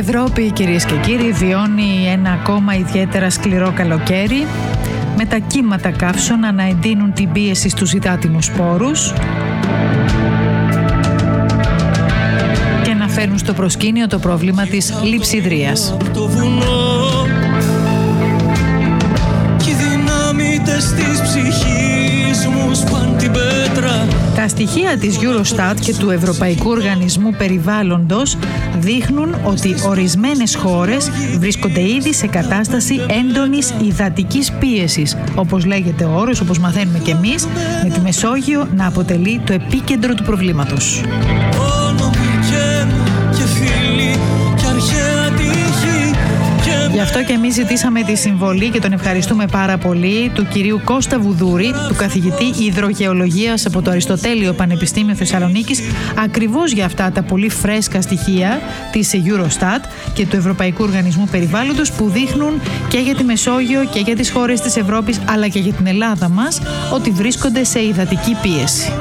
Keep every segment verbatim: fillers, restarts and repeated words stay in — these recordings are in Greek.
Ευρώπη, κυρίες και κύριοι, βιώνει ένα ακόμα ιδιαίτερα σκληρό καλοκαίρι, με τα κύματα καύσωνα να εντείνουν την πίεση στους υδάτινους πόρους και να φέρνουν στο προσκήνιο το πρόβλημα της λειψιδρίας. Τα στοιχεία της Eurostat και του Ευρωπαϊκού Οργανισμού Περιβάλλοντος δείχνουν ότι ορισμένες χώρες βρίσκονται ήδη σε κατάσταση έντονης υδατικής πίεσης, όπως λέγεται ο όρος, όπως μαθαίνουμε και εμείς, με τη Μεσόγειο να αποτελεί το επίκεντρο του προβλήματος. Γι' αυτό και εμείς ζητήσαμε τη συμβολή και τον ευχαριστούμε πάρα πολύ του κυρίου Κώστα Βουδούρη, του καθηγητή υδρογεωλογίας από το Αριστοτέλειο Πανεπιστήμιο Θεσσαλονίκης, ακριβώς για αυτά τα πολύ φρέσκα στοιχεία της Eurostat και του Ευρωπαϊκού Οργανισμού Περιβάλλοντος, που δείχνουν και για τη Μεσόγειο και για τις χώρες της Ευρώπης αλλά και για την Ελλάδα μας ότι βρίσκονται σε υδατική πίεση.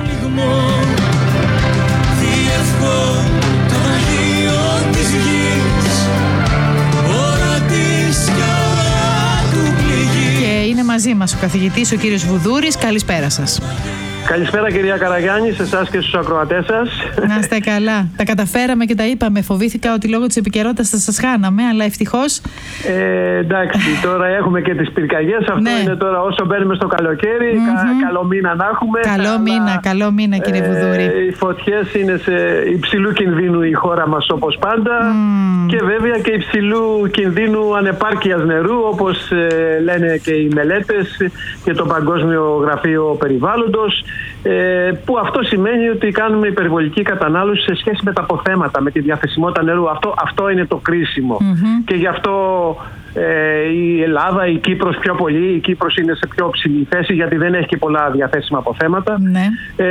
Μαζί μας ο καθηγητής, ο κύριος Βουδούρης. Καλησπέρα σας. Καλησπέρα κυρία Καραγιάννη, σε εσάς και στους ακροατές σας. Να είστε καλά. Τα καταφέραμε και τα είπαμε. Φοβήθηκα ότι λόγω της επικαιρότητας θα σας χάναμε, αλλά ευτυχώς. Ε, εντάξει, τώρα έχουμε και τις πυρκαγιές. Αυτό ναι. είναι τώρα όσο μπαίνουμε στο καλοκαίρι. Mm-hmm. Κα, καλό μήνα να έχουμε. Καλό αλλά, μήνα, καλό μήνα κύριε ε, Βουδούρη. Οι φωτιές είναι σε υψηλού κινδύνου η χώρα μας όπως πάντα. Mm. Και βέβαια και υψηλού κινδύνου ανεπάρκειας νερού, όπως ε, λένε και οι μελέτες και το Παγκόσμιο Γραφείο Περιβάλλοντος. Ε, που αυτό σημαίνει ότι κάνουμε υπερβολική κατανάλωση σε σχέση με τα αποθέματα, με τη διαθεσιμότητα νερού. Αυτό, αυτό είναι το κρίσιμο. Mm-hmm. Και γι' αυτό ε, η Ελλάδα, η Κύπρος πιο πολύ, η Κύπρος είναι σε πιο ψηλή θέση γιατί δεν έχει και πολλά διαθέσιμα αποθέματα. Mm-hmm.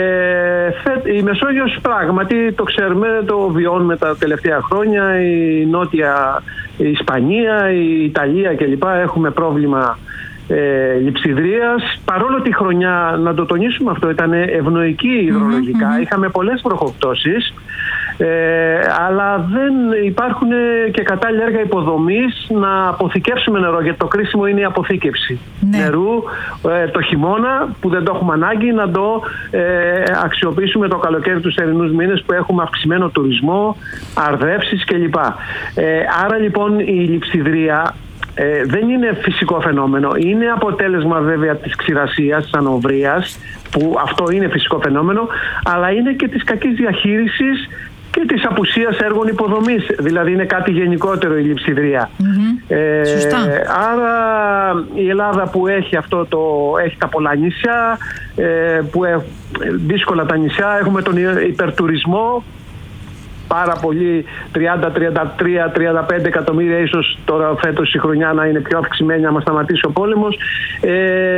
Ε, η Μεσόγειος πράγματι το ξέρουμε, το βιώνουμε τα τελευταία χρόνια. Η Νότια η Ισπανία, η Ιταλία κλπ. Έχουμε πρόβλημα Ε, λειψιδρίας, παρόλο τη χρονιά, να το τονίσουμε αυτό, ήταν ευνοϊκή υδρολογικά, mm-hmm. είχαμε πολλές βροχοπτώσεις, ε, αλλά δεν υπάρχουν και κατάλληλα έργα υποδομής να αποθηκεύσουμε νερό, γιατί το κρίσιμο είναι η αποθήκευση ναι. νερού ε, το χειμώνα που δεν το έχουμε ανάγκη, να το ε, αξιοποιήσουμε το καλοκαίρι, τους ερηνούς μήνες που έχουμε αυξημένο τουρισμό, αρδεύσεις κλπ. Ε, άρα λοιπόν η λειψιδρία Ε, δεν είναι φυσικό φαινόμενο. Είναι αποτέλεσμα βέβαια της ξηρασίας, της ανοβρίας, που αυτό είναι φυσικό φαινόμενο, αλλά είναι και της κακής διαχείρισης και της απουσίας έργων υποδομής. Δηλαδή είναι κάτι γενικότερο η λειψιδρία. Mm-hmm. Ε, Σωστά. Άρα η Ελλάδα που έχει, αυτό το, έχει τα πολλά νησιά, ε, που έχει δύσκολα τα νησιά, έχουμε τον υπερτουρισμό, πάρα πολύ, τριάντα, τριάντα τρία, τριάντα πέντε εκατομμύρια, ίσως τώρα φέτος η χρονιά να είναι πιο αυξημένη, να μας σταματήσει ο πόλεμος. Ε,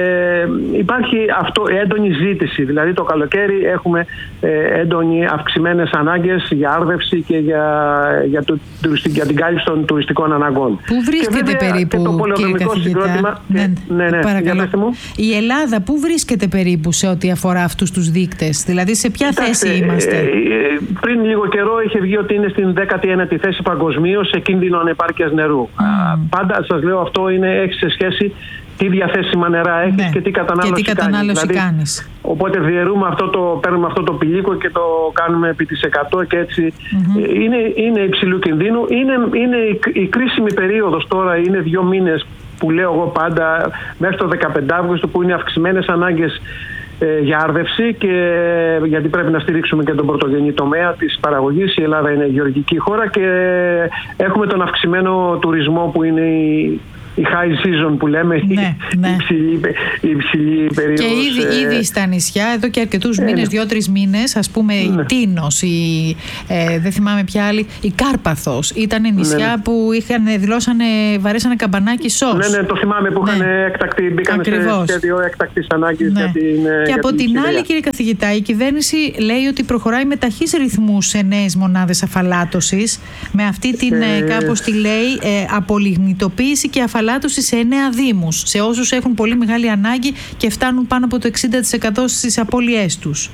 υπάρχει αυτό, έντονη ζήτηση, δηλαδή το καλοκαίρι έχουμε ε, έντονη αυξημένες ανάγκες για άρδευση και για, για, το, για την κάλυψη των τουριστικών αναγκών. Πού βρίσκεται περίπου, κύριε καθηγητά, ναι, ναι, ναι, παρακαλώ, η Ελλάδα πού βρίσκεται περίπου σε ό,τι αφορά αυτούς τους δείκτες, δηλαδή σε ποια Κοιτάξτε, θέση είμαστε? Ε, ε, πριν λίγο καιρό είχε βγει ότι είναι στην δέκατη ένατη θέση παγκοσμίως σε κίνδυνο ανεπάρκειας νερού. Mm. Πάντα σας λέω, αυτό είναι, έχει σε σχέση τι διαθέσιμα νερά έχεις ναι. και τι κατανάλωση, και τι κατανάλωση κάνεις. κάνεις. Δηλαδή, οπότε διαιρούμε αυτό το, παίρνουμε αυτό το πηλίκο και το κάνουμε επί της εκατό και έτσι. Mm-hmm. Είναι, είναι υψηλού κινδύνου. Είναι, είναι η, η κρίσιμη περίοδος τώρα, είναι δύο μήνες που λέω εγώ πάντα, μέχρι το δεκαπέντε Αυγούστου, που είναι αυξημένες ανάγκες για άρδευση, και γιατί πρέπει να στηρίξουμε και τον πρωτογενή τομέα της παραγωγής. Η Ελλάδα είναι γεωργική χώρα και έχουμε τον αυξημένο τουρισμό που είναι η, η high season που λέμε, ναι, ναι. η υψηλή, η υψηλή περίοδος. Και ήδη, ε... ήδη στα νησιά, εδώ και αρκετούς ε, μήνες, δύο-τρεις μήνες, ας πούμε, ναι. η Τίνος, η, ε, δεν θυμάμαι ποια άλλη, η Κάρπαθος, ήταν νησιά ναι, ναι. που είχαν, δηλώσανε, βαρέσανε καμπανάκι σως. Ναι, ναι, το θυμάμαι που είχαν ναι. έκτακτη, μπήκαν σε σχέδιο έκτακτης ανάγκης ναι. για την Και για από την, την άλλη, κύριε καθηγητά, η κυβέρνηση λέει ότι προχωράει με ταχύς ρυθμούς σε νέες μονάδες αφαλάτωσης, με αυτή την, ε... κάπως τη λέει, ε, απολιγνητοποίηση και αφαλάτωση σε εννέα δήμους, σε όσους έχουν πολύ μεγάλη ανάγκη και φτάνουν πάνω από το εξήντα τοις εκατό στις απώλειές τους.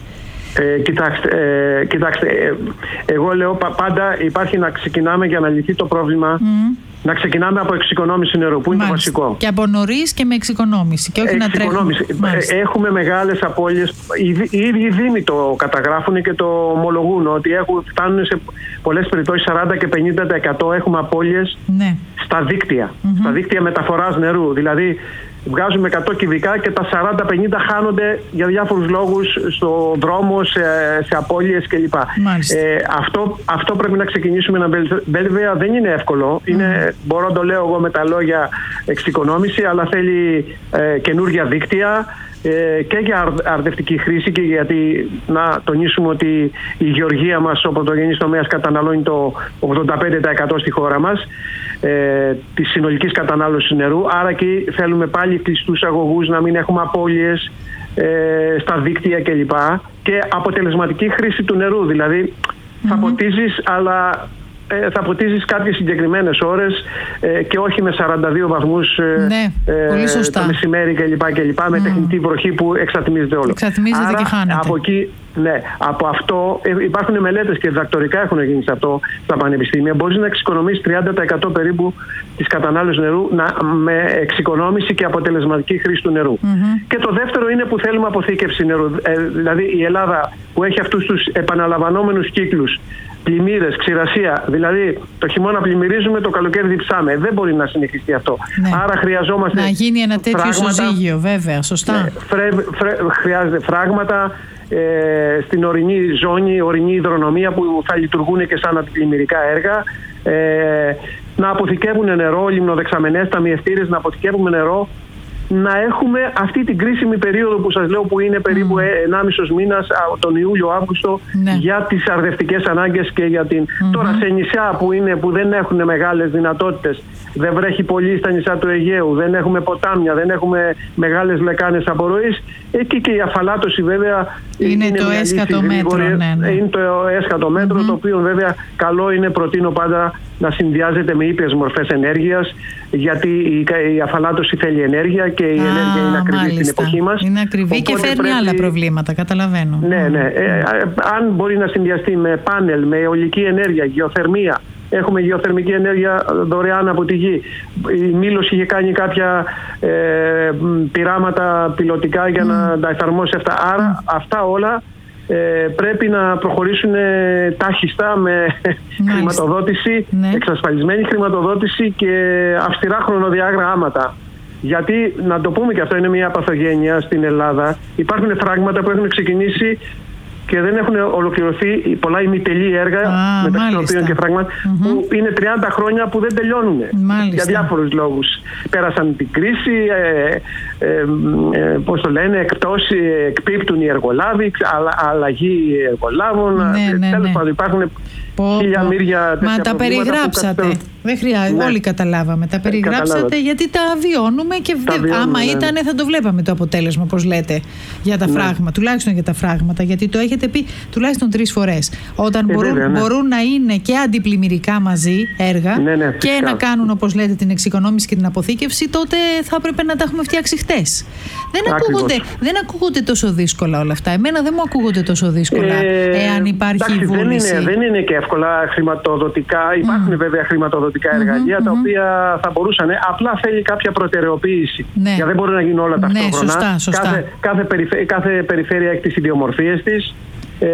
Ε, κοιτάξτε, ε, κοιτάξτε ε, εγώ λέω πάντα υπάρχει να ξεκινάμε για να λυθεί το πρόβλημα. Mm. Να ξεκινάμε από εξοικονόμηση νερού, που είναι Μάλιστα. το βασικό. Και από νωρίς και με εξοικονόμηση. Και όχι εξοικονόμηση. να τρέχουμε. Έχουμε μεγάλες απώλειες. Οι ίδιοι δήμοι το καταγράφουν και το ομολογούν ότι έχουν, φτάνουν σε πολλές περιπτώσεις σαράντα και πενήντα τοις εκατό έχουμε απώλειες ναι. στα δίκτυα. Mm-hmm. Στα δίκτυα μεταφοράς νερού. Δηλαδή βγάζουμε εκατό κυβικά και τα σαράντα πενήντα χάνονται για διάφορους λόγους στο δρόμο, σε, σε απώλειες κλπ. Ε, αυτό, αυτό πρέπει να ξεκινήσουμε να βελτιώσουμε. Βέβαια δεν είναι εύκολο. Mm. Είναι, μπορώ να το λέω εγώ με τα λόγια εξοικονόμηση, αλλά θέλει ε, καινούργια δίκτυα ε, και για αρδευτική χρήση και γιατί να τονίσουμε ότι η γεωργία μας, ο πρωτογενής τομέας, καταναλώνει το ογδόντα πέντε τοις εκατό στη χώρα μας ε, της συνολικής κατανάλωσης νερού. Άρα και θέλουμε πάλι κλειστούς αγωγούς, να μην έχουμε απώλειες ε, στα δίκτυα κλπ. Και αποτελεσματική χρήση του νερού. Δηλαδή θα mm-hmm. ποτίζεις, αλλά ε, θα ποτίζεις κάποιες συγκεκριμένες ώρες ε, και όχι με σαράντα δύο βαθμούς ε, ναι, ε, πολύ σωστά. το μεσημέρι κλπ. κλπ mm. με τεχνητή βροχή που εξατμίζεται όλο. Εξατμίζεται Άρα, και χάνεται. Από εκεί, ναι, από αυτό ε, υπάρχουν μελέτες και διδακτορικά έχουν γίνει σε αυτό στα πανεπιστήμια. Μπορείς να εξοικονομήσεις τριάντα τοις εκατό περίπου της κατανάλωσης νερού να, με εξοικονόμηση και αποτελεσματική χρήση του νερού. Mm-hmm. Και το δεύτερο είναι που θέλουμε αποθήκευση νερού. Ε, δηλαδή η Ελλάδα που έχει αυτούς τους επαναλαμβανόμενους κύκλους, πλημμύρες, ξηρασία, δηλαδή το χειμώνα πλημμυρίζουμε, το καλοκαίρι διψάμε. Δεν μπορεί να συνεχιστεί αυτό. Ναι. Άρα χρειαζόμαστε. Να γίνει ένα τέτοιο φράγματα, ισοζύγιο, βέβαια, σωστά. Ναι, φρέ, φρέ, χρειάζεται φράγματα ε, στην ορεινή ζώνη, ορεινή υδρονομία που θα λειτουργούν και σαν αντιπλημμυρικά έργα. Ε, να αποθηκεύουν νερό, λιμνοδεξαμενές, ταμιευτήρες, να αποθηκεύουμε νερό. Να έχουμε αυτή την κρίσιμη περίοδο που σας λέω που είναι περίπου mm. ενάμισος μήνας, τον Ιούλιο-Αύγουστο, ναι. για τις αρδευτικές ανάγκες και για την... Mm-hmm. Τώρα σε νησιά που, είναι, που δεν έχουν μεγάλες δυνατότητες, δεν βρέχει πολύ στα νησιά του Αιγαίου, δεν έχουμε ποτάμια, δεν έχουμε μεγάλες λεκάνες απορροής, εκεί και η αφαλάτωση βέβαια είναι, είναι το έσχατο μέτρο. Ναι, ναι. Είναι το έσχατο μέτρο, mm-hmm. το οποίο βέβαια καλό είναι, προτείνω πάντα, να συνδυάζεται με ήπιες μορφές ενέργειας, γιατί η, η αφαλάτωση θέλει ενέργεια και η Α, ενέργεια είναι ακριβή μάλιστα. στην εποχή μας. Είναι ακριβή. Οπότε και φέρνει πρέπει... άλλα προβλήματα, καταλαβαίνω. Ναι, ναι. Ε, αν μπορεί να συνδυαστεί με πάνελ, με αιωλική ενέργεια, γεωθερμία. Έχουμε γεωθερμική ενέργεια δωρεάν από τη γη. Η Μήλος είχε κάνει κάποια ε, πειράματα πιλωτικά για mm. να τα εφαρμόσει αυτά. Άρα mm. αυτά όλα ε, πρέπει να προχωρήσουν ε, τάχιστα με Μάλιστα. χρηματοδότηση, ναι. εξασφαλισμένη χρηματοδότηση και αυστηρά χρονοδιάγραμματα. Γιατί, να το πούμε και αυτό, είναι μια παθογένεια στην Ελλάδα. Υπάρχουν φράγματα που έχουν ξεκινήσει και δεν έχουν ολοκληρωθεί πολλά ημιτελή έργα, Α, μεταξύ των οποίων και φράγματα, mm-hmm. που είναι τριάντα χρόνια που δεν τελειώνουν. Μάλιστα. Για διάφορους λόγους. Πέρασαν την κρίση, ε, ε, ε, πώς το λένε, εκπτώσει, εκπίπτουν οι εργολάβοι, α, αλλαγή εργολάβων. Ναι, ναι, Τέλος ναι. πάντων, υπάρχουν χίλια μύρια τέτοια. Μα τα περιγράψατε. Που... Δεν χρειάζεται. Ναι. Όλοι καταλάβαμε. Τα περιγράψατε Καταλάβατε. γιατί τα βιώνουμε και τα δε... βιώνουμε, άμα ναι. ήταν θα το βλέπαμε το αποτέλεσμα, όπως λέτε, για τα ναι. φράγματα. Τουλάχιστον για τα φράγματα. Γιατί το έχετε πει τουλάχιστον τρεις φορές. Όταν ε, μπορούν, βέβαια, ναι. μπορούν να είναι και αντιπλημμυρικά μαζί έργα ναι, ναι, και να κάνουν, όπως λέτε, την εξοικονόμηση και την αποθήκευση, τότε θα έπρεπε να τα έχουμε φτιάξει χτες. Δεν ακούγονται, δεν ακούγονται τόσο δύσκολα όλα αυτά. Εμένα δεν μου ακούγονται τόσο δύσκολα, ε, εάν υπάρχει εντάξει, βούληση. Δεν είναι, δεν είναι και εύκολα χρηματοδοτικά. Υπάρχουν mm. βέβαια χρηματοδοτικά εργαλεία mm-hmm, τα οποία mm-hmm. θα μπορούσαν. Απλά θέλει κάποια προτεραιοποίηση. Ναι. Γιατί δεν μπορεί να γίνουν όλα ταυτόχρονα. Ναι, σωστά, σωστά. Κάθε, κάθε, περιφέ, κάθε περιφέρεια έχει τις ιδιομορφίες της. Ε,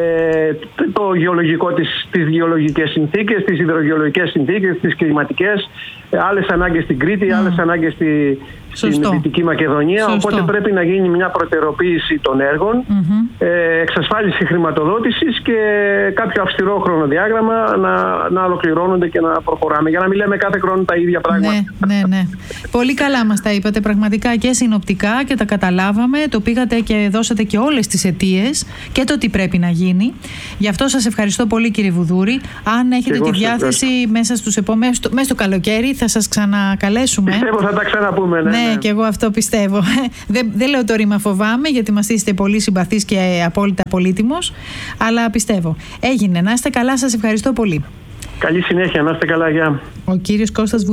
το γεωλογικό της, τις γεωλογικές συνθήκες, τις υδρογεωλογικές συνθήκες, τις κλιματικές, άλλες ανάγκες στην Κρήτη, mm. άλλες ανάγκες στη, στην Δυτική Μακεδονία. Σωστό. Οπότε πρέπει να γίνει μια προτεραιοποίηση των έργων, mm-hmm. ε, εξασφάλιση χρηματοδότησης και κάποιο αυστηρό χρονοδιάγραμμα να, να ολοκληρώνονται και να προχωράμε. Για να μην λέμε κάθε χρόνο τα ίδια πράγματα. Ναι, ναι, ναι. Πολύ καλά μας τα είπατε πραγματικά και συνοπτικά και τα καταλάβαμε. Το πήγατε και δώσατε και όλες τις αιτίες και το τι πρέπει να γίνει. Γι' αυτό σας ευχαριστώ πολύ, κύριε Βουδούρη. Αν έχετε τη διάθεση μέσα στους επόμενους, μέσα στο καλοκαίρι θα σας ξανακαλέσουμε. Πιστεύω θα τα ξαναπούμε. Ναι, ναι, ναι. Και εγώ αυτό πιστεύω. δεν, δεν λέω το ρήμα φοβάμαι, γιατί μας είστε πολύ συμπαθείς και απόλυτα πολύτιμος, αλλά πιστεύω. Έγινε. Να είστε καλά, σας ευχαριστώ πολύ. Καλή συνέχεια, να είστε καλά, γεια. Ο κύριος Κώστας